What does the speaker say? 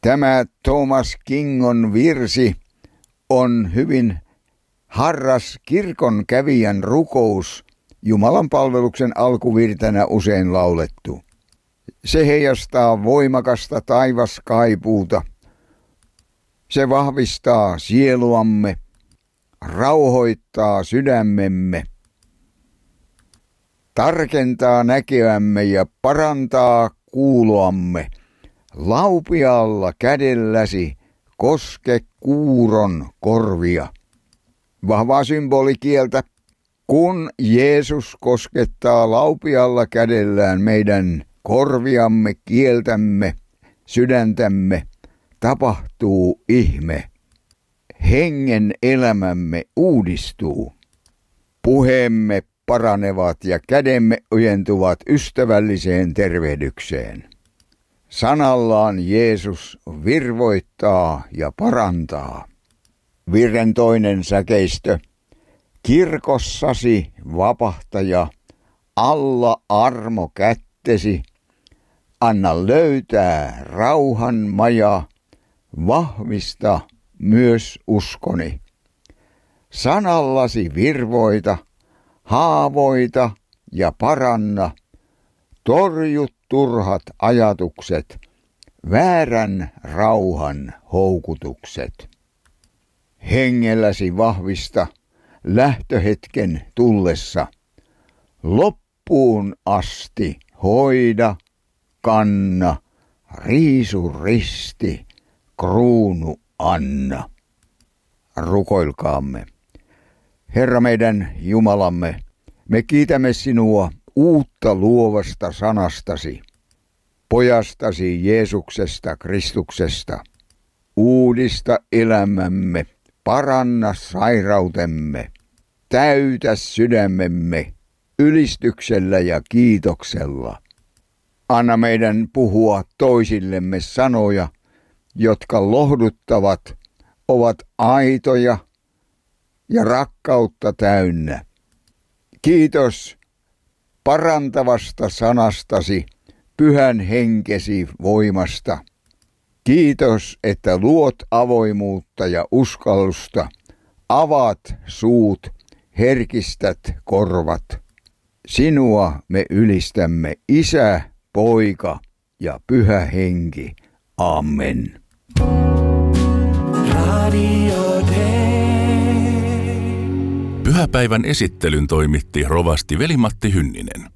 Tämä Thomas Kingon virsi on hyvin harras kirkon kävijän rukous, Jumalan palveluksen alkuvirtänä usein laulettu. Se heijastaa voimakasta taivaskaipuuta. Se vahvistaa sieluamme, rauhoittaa sydämemme, tarkentaa näköämme ja parantaa kuuloamme. Laupialla kädelläsi koske kuuron korvia. Vahvaa symbolikieltä. Kun Jeesus koskettaa laupialla kädellään meidän korviamme, kieltämme, sydäntämme, tapahtuu ihme. Hengen elämämme uudistuu. Puheemme paranevat ja kädemme ojentuvat ystävälliseen tervehdykseen. Sanallaan Jeesus virvoittaa ja parantaa. Virren toinen säkeistö. Kirkossasi, vapahtaja, alla armo kättesi, anna löytää rauhan maja, vahvista myös uskoni. Sanallasi virvoita, haavoita ja paranna, torju turhat ajatukset, väärän rauhan houkutukset. Hengelläsi vahvista lähtöhetken tullessa, loppuun asti hoida, kanna, riisu risti, kruunu anna. Rukoilkaamme. Herra meidän Jumalamme, me kiitämme sinua uutta luovasta sanastasi, pojastasi Jeesuksesta Kristuksesta. Uudista elämämme, paranna sairautemme, täytä sydämemme ylistyksellä ja kiitoksella. Anna meidän puhua toisillemme sanoja, jotka lohduttavat, ovat aitoja ja rakkautta täynnä. Kiitos parantavasta sanastasi, pyhän henkesi voimasta. Kiitos, että luot avoimuutta ja uskallusta, avaat suut, herkistät korvat. Sinua me ylistämme, Isä, Poika ja Pyhä Henki. Amen. Pyhäpäivän esittelyn toimitti rovasti Veli-Matti Hynninen.